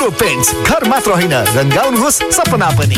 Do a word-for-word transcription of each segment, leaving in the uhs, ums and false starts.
Euro paints, घर मात्र होइन रंगाउनुहोस् सपना पनि।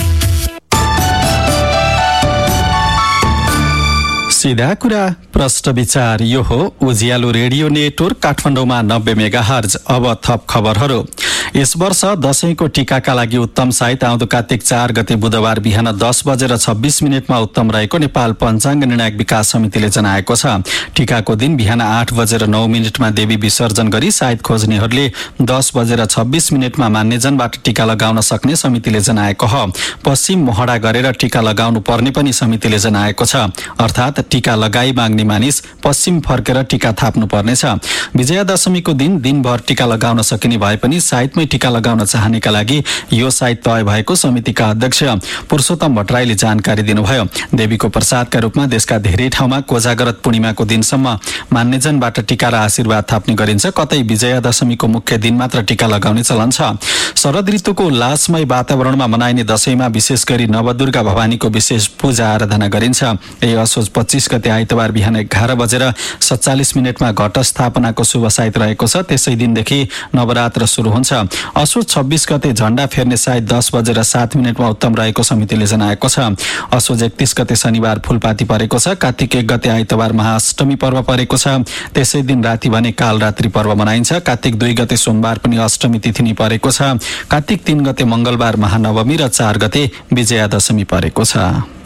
सीधा कुरा प्रश्न विचार, यो हो उज्यालो रेडियो नेटवर्क काठमाडौँमा नब्बे मेगा हर्ज। अब थप खबरहरू। यस वर्ष दशैंको टीकाका लागि उत्तम साइत आउँदो कार्तिक चार गते बुधबार बिहान दस बजेर छब्बीस मिनटमा उत्तम रहेको नेपाल पञ्चाङ्ग निर्णायक विकास समितिले जनाएको छ। टीकाको दिन बिहान आठ बजेर नौ मिनटमा देवी विसर्जन गरी साइत खोज्नेहरूले दस बजेर छब्बीस मिनटमा मान्यजनबाट टीका लगाउन सक्ने समितिले जनाएको हो। पश्चिम मोहडा गरेर टीका लगाउनु पर्ने पनि समितिले जनाएको छ। अर्थात् टीका लगाई माग्ने मानिस पश्चिम फर्केर टीका थाप्नु पर्नेछ। विजयादशमीको दिन दिनभर टीका लगाउन सकिने भए पनि साइतमै टीका लगाउन चाहनेका लागि यो साइत तय भएको समितिका अध्यक्ष पुरुषोत्तम भट्टराईले जानकारी दिनुभयो। देवीको प्रसादका रूपमा देशका धेरै ठाउँमा कोजागरत पूर्णिमाको दिनसम्म मान्यजनबाट टीका र आशीर्वाद थाप्ने गरिन्छ। कतै विजयादशमीको मुख्य दिन मात्र टीका लगाउने चलन छ। शरद ऋतुको उल्लासमय वातावरणमा मनाइने दशैंमा विशेष गरी नवदुर्गा भवानीको विशेष पूजा आराधना गरिन्छ। यही असोज पच्चीस गते आइतबार बिहान एघार बजेर सत्तालिस मिनटमा घट स्थापनाको शुभ साइत रहेको छ। त्यसै दिनदेखि नवरात्र शुरू हुन्छ। असोज छब्बीस गते झण्डा फेर्ने साइत दस बजेर सात मिनटमा उत्तम रहेको समितिले जनाएको छ। असोज एकतीस गते शनिबार फूलपाती परेको छ। कार्तिक एक गते आइतबार महाअष्टमी पर्व परेको छ। त्यसै दिन राति भने कालरात्रि पर्व मनाइन्छ। कार्तिक दुई गते सोमबार पनि अष्टमी तिथि नै परेको छ। कार्तिक तीन गते मंगलबार महानवमी र चार गते विजयादशमी परेको छ।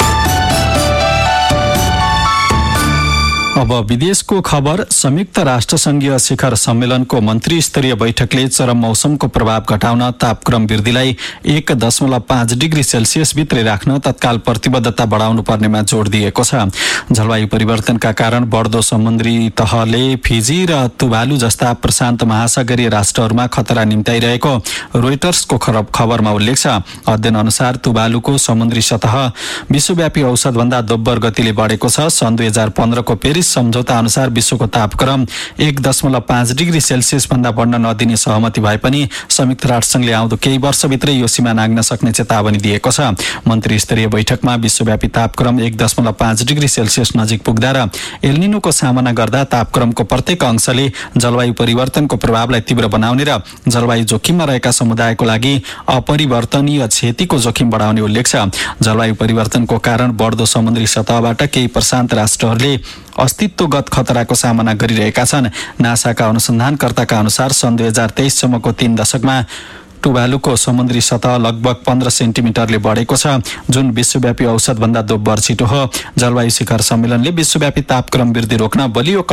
अब विदेशको खबर। संयुक्त राष्ट्र संघीय शिखर सम्मेलनको मन्त्री स्तरीय बैठकले चरम मौसमको प्रभाव घटाउन तापक्रम वृद्धिलाई एक दशमलव पाँच डिग्री सेल्सियस भित्रै राख्न तत्काल प्रतिबद्धता बढाउनु पर्नेमा जोड दिएको छ। जलवायु परिवर्तनका कारण बढ्दो समुद्री तहले फिजी र तुभालु जस्ता प्रशान्त महासागरीय राष्ट्रहरूमा खतरा निम्त्याइरहेको रोइटर्सको खबरमा उल्लेख छ। अध्ययन अनुसार तुभालुको समुद्री सतह विश्वव्यापी औसतभन्दा दोब्बर गतिले बढेको छ। सन् दुई हजार पन्ध्रको पेरिस सम्झौता अनुसार विश्वको तापक्रम एक दशमलव पाँच डिग्री सेल्सियस भन्दा बढ्न नदिने सहमति भए पनि संयुक्त राष्ट्रसंघले आउँदो केही वर्षभित्रै यो सीमा नाग्न सक्ने चेतावनी दिएको छ। मन्त्री स्तरीय बैठकमा विश्वव्यापी तापक्रम एक दशमलव पाँच डिग्री सेल्सियस नजिक पुग्दा र एल्निनोको सामना गर्दा तापक्रमको प्रत्येक अंशले जलवायु परिवर्तनको प्रभावलाई तीव्र बनाउने र जलवायु जोखिममा रहेका समुदायको लागि अपरिवर्तनीय क्षतिको जोखिम बढाउने उल्लेख छ। जलवायु परिवर्तनको कारण बढ्दो समुद्री सतहबाट केही प्रशान्त राष्ट्रहरूले अस्तित्वगत खतराको सामना गरिरहेका छन्। नासाका अनुसन्धानकर्ताका अनुसार सन् दुई हजार तेइससम्मको तीन दशकमा टुभालुको समुद्री सतह लगभग पन्ध्र सेन्टिमिटरले बढेको छ, जुन विश्वव्यापी औसतभन्दा दोब्बर छिटो हो। जलवायु शिखर सम्मेलनले विश्वव्यापी तापक्रम वृद्धि रोक्न बलियो